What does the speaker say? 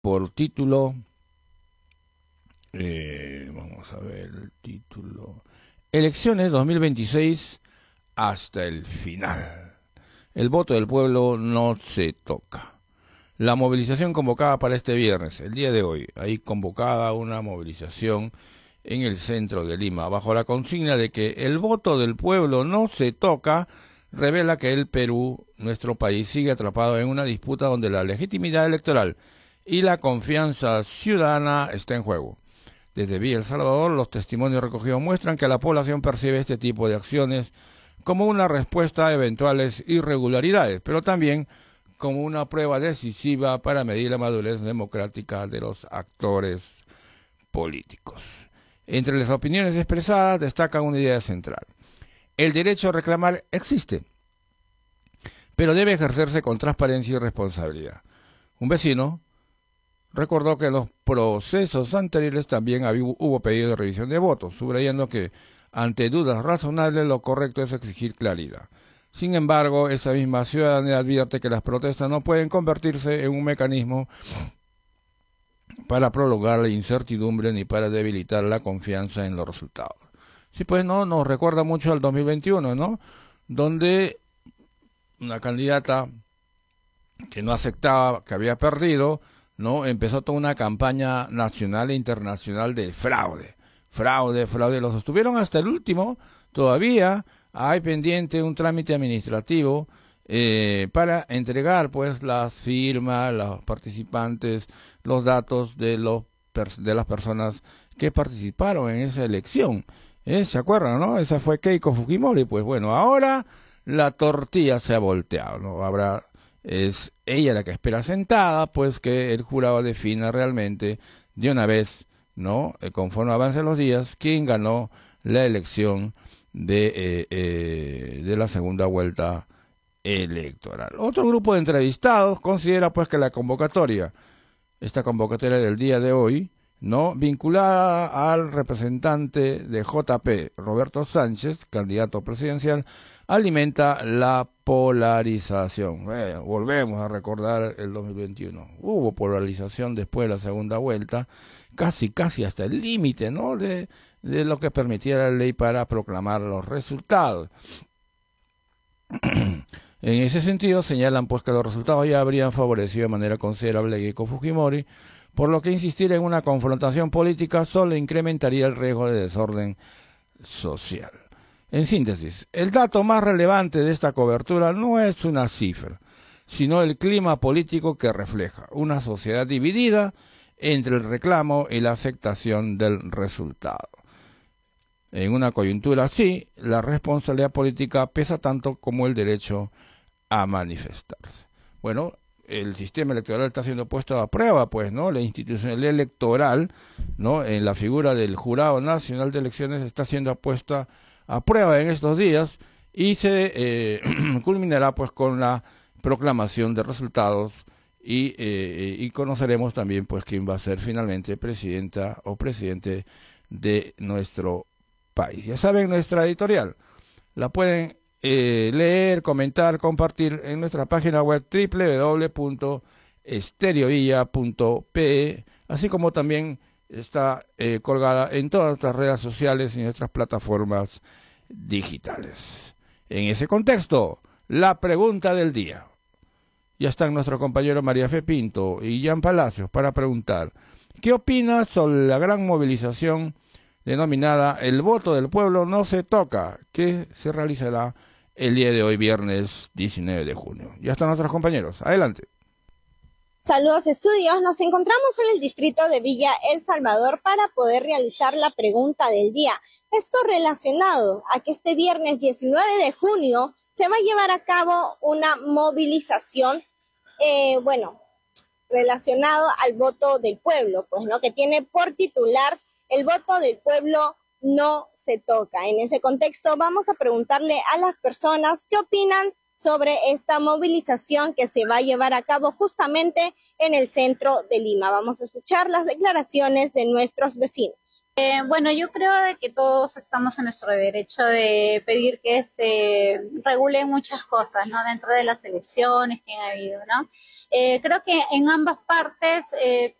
por título, vamos a ver el título, Elecciones 2026 hasta el final. El voto del pueblo no se toca. La movilización convocada para este viernes, el día de hoy, hay convocada una movilización en el centro de Lima, bajo la consigna de que el voto del pueblo no se toca, revela que el Perú, nuestro país, sigue atrapado en una disputa donde la legitimidad electoral y la confianza ciudadana está en juego. Desde Villa El Salvador, los testimonios recogidos muestran que la población percibe este tipo de acciones como una respuesta a eventuales irregularidades, pero también como una prueba decisiva para medir la madurez democrática de los actores políticos. Entre las opiniones expresadas destaca una idea central. El derecho a reclamar existe, pero debe ejercerse con transparencia y responsabilidad. Un vecino recordó que en los procesos anteriores también hubo pedido de revisión de votos, subrayando que ante dudas razonables lo correcto es exigir claridad. Sin embargo, esa misma ciudadanía advierte que las protestas no pueden convertirse en un mecanismo para prolongar la incertidumbre ni para debilitar la confianza en los resultados. Sí, pues no, nos recuerda mucho al 2021, ¿no? Donde una candidata que no aceptaba que había perdido, ¿no? Empezó toda una campaña nacional e internacional de fraude. Fraude, fraude. Los sostuvieron hasta el último. Todavía hay pendiente un trámite administrativo para entregar pues las firmas, los participantes, los datos de las personas que participaron en esa elección. ¿Se acuerdan, no? Esa fue Keiko Fujimori. Pues bueno, ahora la tortilla se ha volteado, ¿no? Es ella la que espera sentada, pues que el jurado defina realmente de una vez, ¿no? Conforme avancen los días, quién ganó la elección de la segunda vuelta electoral. Otro grupo de entrevistados considera pues que esta convocatoria del día de hoy, ¿no? Vinculada al representante de JP, Roberto Sánchez, candidato presidencial, alimenta la polarización. Volvemos a recordar el 2021. Hubo polarización después de la segunda vuelta, casi hasta el límite, ¿no? de lo que permitía la ley para proclamar los resultados. En ese sentido, señalan pues que los resultados ya habrían favorecido de manera considerable a Keiko Fujimori, por lo que insistir en una confrontación política solo incrementaría el riesgo de desorden social. En síntesis, el dato más relevante de esta cobertura no es una cifra, sino el clima político que refleja una sociedad dividida entre el reclamo y la aceptación del resultado. En una coyuntura así, la responsabilidad política pesa tanto como el derecho a manifestarse. Bueno, el sistema electoral está siendo puesto a prueba, pues, ¿no? La institucionalidad electoral, ¿no? En la figura del Jurado Nacional de Elecciones está siendo puesta a prueba en estos días y se culminará, pues, con la proclamación de resultados y conoceremos también, pues, quién va a ser finalmente presidenta o presidente de nuestro país. Ya saben, nuestra editorial la pueden leer, comentar, compartir en nuestra página web www.estereovilla.pe, así como también está colgada en todas nuestras redes sociales y nuestras plataformas digitales. En ese contexto, la pregunta del día. Ya están nuestro compañero María Fe Pinto y Jan Palacios para preguntar: ¿qué opinas sobre la gran movilización denominada El Voto del Pueblo no se toca, que se realizará el día de hoy, viernes 19 de junio? Ya están nuestros compañeros. Adelante. Saludos, estudios. Nos encontramos en el distrito de Villa El Salvador para poder realizar la pregunta del día. Esto relacionado a que este viernes 19 de junio se va a llevar a cabo una movilización, relacionado al voto del pueblo, pues, ¿no? Que tiene por titular: el voto del pueblo no se toca. En ese contexto vamos a preguntarle a las personas qué opinan sobre esta movilización que se va a llevar a cabo justamente en el centro de Lima. Vamos a escuchar las declaraciones de nuestros vecinos. Bueno, yo creo de que todos estamos en nuestro derecho de pedir que se regulen muchas cosas, ¿no? Dentro de las elecciones que han habido, ¿no? Creo que en ambas partes